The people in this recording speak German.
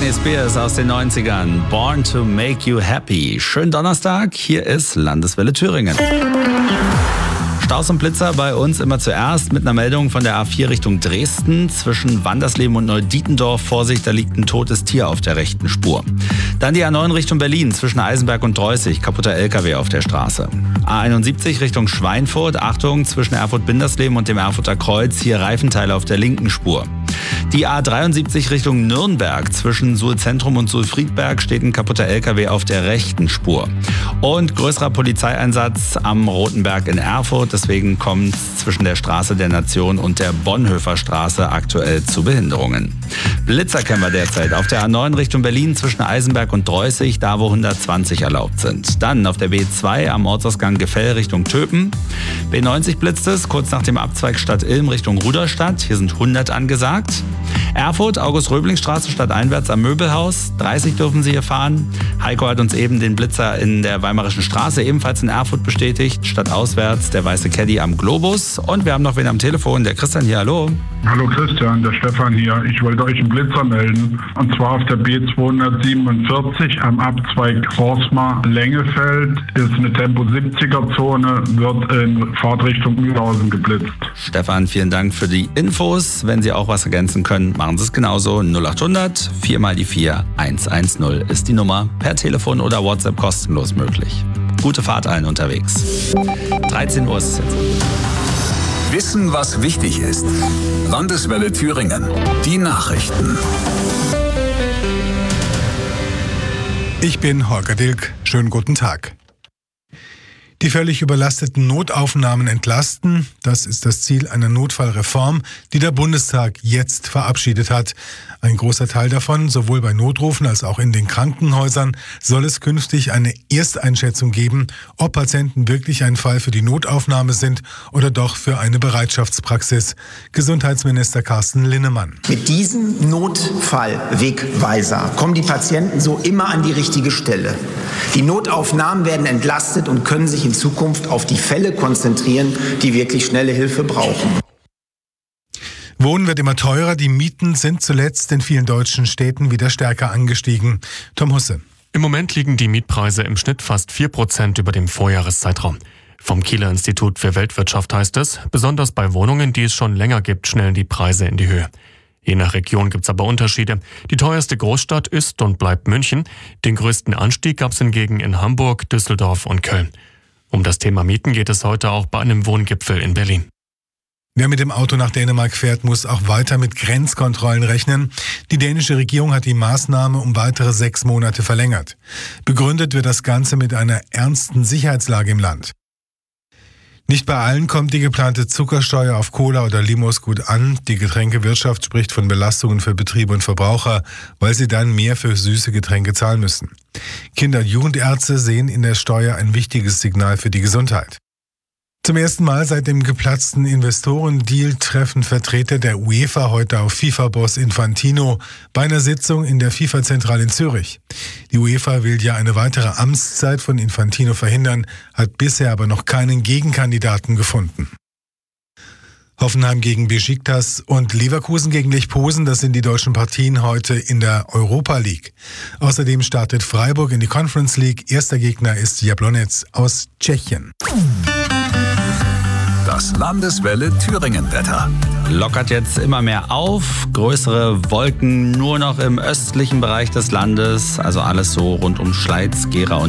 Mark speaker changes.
Speaker 1: Britney Spears aus den 90ern. Born to make you happy. Schönen Donnerstag, hier ist Landeswelle Thüringen. Staus und Blitzer bei uns immer zuerst mit einer Meldung von der A4 Richtung Dresden. Zwischen Wandersleben und Neudietendorf, Vorsicht, da liegt ein totes Tier auf der rechten Spur. Dann die A9 Richtung Berlin, zwischen Eisenberg und Dreußig, kaputter LKW auf der Straße. A71 Richtung Schweinfurt, Achtung, zwischen Erfurt-Bindersleben und dem Erfurter Kreuz, hier Reifenteile auf der linken Spur. Die A73 Richtung Nürnberg, zwischen Suhl-Zentrum und Suhl-Friedberg steht ein kaputter LKW auf der rechten Spur. Und größerer Polizeieinsatz am Rotenberg in Erfurt, deswegen kommt es zwischen der Straße der Nation und der Bonhoeffer Straße aktuell zu Behinderungen. Blitzer kennen wir derzeit auf der A9 Richtung Berlin zwischen Eisenberg und Dreußig, da wo 120 erlaubt sind. Dann auf der B2 am Ortsausgang Gefell Richtung Töpen. B90 blitzt es, kurz nach dem Abzweig Stadt Ilm Richtung Ruderstadt, hier sind 100 angesagt. Erfurt, August-Röbling-Straße stadteinwärts am Möbelhaus, 30 dürfen Sie hier fahren. Heiko hat uns eben den Blitzer in der Weimarischen Straße ebenfalls in Erfurt bestätigt. Stadtauswärts der weiße Caddy am Globus. Und wir haben noch wen am Telefon, der Christian hier, hallo.
Speaker 2: Hallo Christian, der Stefan hier. Ich wollte euch einen Blitzer melden. Und zwar auf der B247 am Abzweig Rorsmar-Lengefeld ist eine Tempo-70er-Zone, wird in Fahrtrichtung Mühlhausen geblitzt.
Speaker 1: Stefan, vielen Dank für die Infos. Wenn Sie auch was ergänzen können, machen Sie es genauso. 0800 4 mal die 4 110 ist die Nummer. Per Telefon oder WhatsApp kostenlos möglich. Gute Fahrt allen unterwegs. 13 Uhr ist es jetzt.
Speaker 3: Wissen, was wichtig ist. Landeswelle Thüringen. Die Nachrichten.
Speaker 4: Ich bin Holger Dilk. Schönen guten Tag. Die völlig überlasteten Notaufnahmen entlasten, das ist das Ziel einer Notfallreform, die der Bundestag jetzt verabschiedet hat. Ein großer Teil davon, sowohl bei Notrufen als auch in den Krankenhäusern, soll es künftig eine Ersteinschätzung geben, ob Patienten wirklich ein Fall für die Notaufnahme sind oder doch für eine Bereitschaftspraxis. Gesundheitsminister Carsten Linnemann.
Speaker 5: Mit diesem Notfallwegweiser kommen die Patienten so immer an die richtige Stelle. Die Notaufnahmen werden entlastet und können sich in Zukunft auf die Fälle konzentrieren, die wirklich schnelle Hilfe brauchen.
Speaker 4: Wohnen wird immer teurer, die Mieten sind zuletzt in vielen deutschen Städten wieder stärker angestiegen. Tom Husse.
Speaker 6: Im Moment liegen die Mietpreise im Schnitt fast 4% über dem Vorjahreszeitraum. Vom Kieler Institut für Weltwirtschaft heißt es, besonders bei Wohnungen, die es schon länger gibt, schnellen die Preise in die Höhe. Je nach Region gibt es aber Unterschiede. Die teuerste Großstadt ist und bleibt München. Den größten Anstieg gab es hingegen in Hamburg, Düsseldorf und Köln. Um das Thema Mieten geht es heute auch bei einem Wohngipfel in Berlin.
Speaker 4: Wer mit dem Auto nach Dänemark fährt, muss auch weiter mit Grenzkontrollen rechnen. Die dänische Regierung hat die Maßnahme um weitere 6 Monate verlängert. Begründet wird das Ganze mit einer ernsten Sicherheitslage im Land. Nicht bei allen kommt die geplante Zuckersteuer auf Cola oder Limos gut an. Die Getränkewirtschaft spricht von Belastungen für Betriebe und Verbraucher, weil sie dann mehr für süße Getränke zahlen müssen. Kinder- und Jugendärzte sehen in der Steuer ein wichtiges Signal für die Gesundheit. Zum ersten Mal seit dem geplatzten Investorendeal treffen Vertreter der UEFA heute auf FIFA-Boss Infantino bei einer Sitzung in der FIFA-Zentrale in Zürich. Die UEFA will ja eine weitere Amtszeit von Infantino verhindern, hat bisher aber noch keinen Gegenkandidaten gefunden. Hoffenheim gegen Besiktas und Leverkusen gegen Lech Posen, das sind die deutschen Partien heute in der Europa League. Außerdem startet Freiburg in die Conference League. Erster Gegner ist Jablonec aus Tschechien.
Speaker 3: Das Landeswelle Thüringen-Wetter.
Speaker 1: Lockert jetzt immer mehr auf, größere Wolken nur noch im östlichen Bereich des Landes, also alles so rund um Schleiz, Gera und